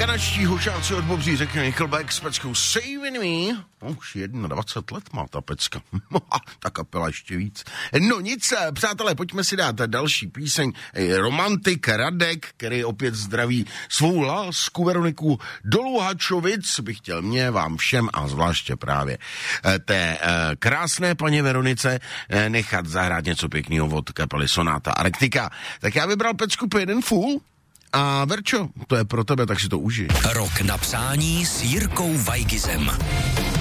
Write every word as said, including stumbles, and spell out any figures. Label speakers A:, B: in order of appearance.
A: Kanadští hušáci od Bobří řekli Nickelback s peckou Saving Me. Už dvacet jedna let má ta pecka. Ta kapela ještě víc. No nic, přátelé, pojďme si dát další píseň. Romantik Radek, který opět zdraví svou lásku Veroniku do Luhačovic, bych chtěl mě, vám všem a zvláště právě té krásné paní Veronice nechat zahrát něco pěkného od kapely Sonata Arctica. Tak já vybral pecku po jeden fůl. A Verčo, to je pro tebe, tak si to užij.
B: Rok na přání s Jirkou Weigizem.